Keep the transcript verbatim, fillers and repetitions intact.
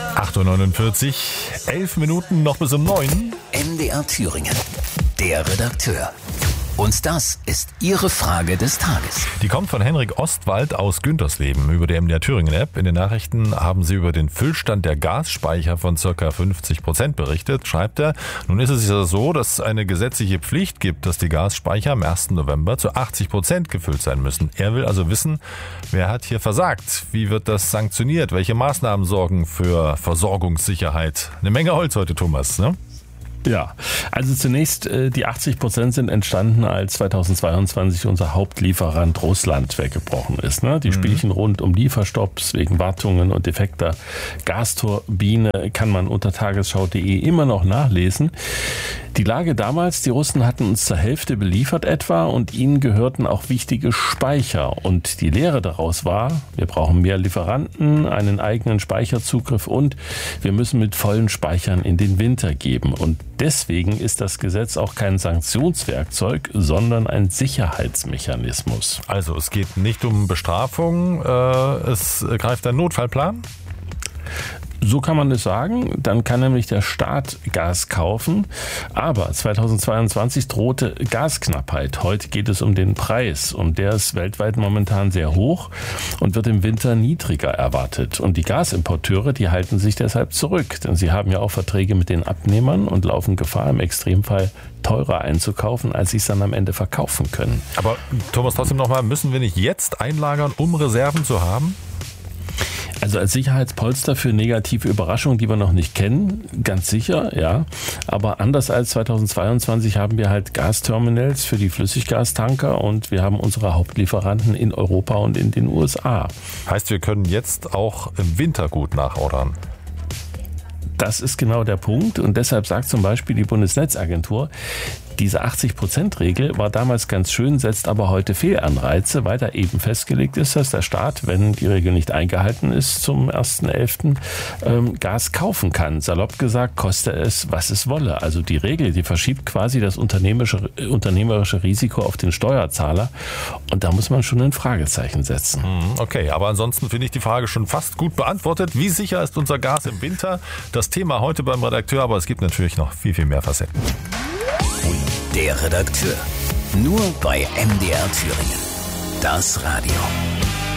acht Uhr neunundvierzig, elf Minuten noch bis um neun. M D R Thüringen, der Redakteur. Und das ist Ihre Frage des Tages. Die kommt von Henrik Ostwald aus Güntersleben über die M D R Thüringen App. In den Nachrichten haben Sie über den Füllstand der Gasspeicher von ca. fünfzig Prozent berichtet, schreibt er. Nun ist es ja so, dass es eine gesetzliche Pflicht gibt, dass die Gasspeicher am ersten November zu achtzig Prozent gefüllt sein müssen. Er will also wissen, wer hat hier versagt? Wie wird das sanktioniert? Welche Maßnahmen sorgen für Versorgungssicherheit? Eine Menge Holz heute, Thomas, ne? Ja, also zunächst, äh, die achtzig Prozent sind entstanden, als zweitausendzweiundzwanzig unser Hauptlieferant Russland weggebrochen ist. Ne? Die mhm. Spielchen rund um Lieferstopps wegen Wartungen und defekter Gasturbine kann man unter tagesschau punkt de immer noch nachlesen. Die Lage damals, die Russen hatten uns zur Hälfte beliefert etwa und ihnen gehörten auch wichtige Speicher. Und die Lehre daraus war, wir brauchen mehr Lieferanten, einen eigenen Speicherzugriff und wir müssen mit vollen Speichern in den Winter geben. Und deswegen ist das Gesetz auch kein Sanktionswerkzeug, sondern ein Sicherheitsmechanismus. Also es geht nicht um Bestrafung, äh, es greift ein Notfallplan? So kann man es sagen. Dann kann nämlich der Staat Gas kaufen. Aber zweitausendzweiundzwanzig drohte Gasknappheit. Heute geht es um den Preis. Und der ist weltweit momentan sehr hoch und wird im Winter niedriger erwartet. Und die Gasimporteure, die halten sich deshalb zurück. Denn sie haben ja auch Verträge mit den Abnehmern und laufen Gefahr, im Extremfall teurer einzukaufen, als sie es dann am Ende verkaufen können. Aber Thomas, trotzdem nochmal, müssen wir nicht jetzt einlagern, um Reserven zu haben? Also als Sicherheitspolster für negative Überraschungen, die wir noch nicht kennen, ganz sicher, ja. Aber anders als zweitausendzweiundzwanzig haben wir halt Gasterminals für die Flüssiggastanker und wir haben unsere Hauptlieferanten in Europa und in den U S A. Heißt, wir können jetzt auch im Winter gut nachordern? Das ist genau der Punkt und deshalb sagt zum Beispiel die Bundesnetzagentur, diese achtzig-Prozent-Regel war damals ganz schön, setzt aber heute Fehlanreize, weil da eben festgelegt ist, dass der Staat, wenn die Regel nicht eingehalten ist, zum ersten elften Ähm, Gas kaufen kann. Salopp gesagt, koste es, was es wolle. Also die Regel, die verschiebt quasi das unternehmerische, unternehmerische Risiko auf den Steuerzahler und da muss man schon ein Fragezeichen setzen. Okay, aber ansonsten finde ich die Frage schon fast gut beantwortet. Wie sicher ist unser Gas im Winter? Das Thema heute beim Redakteur, aber es gibt natürlich noch viel, viel mehr Facetten. Der Redakteur. Nur bei M D R Thüringen. Das Radio.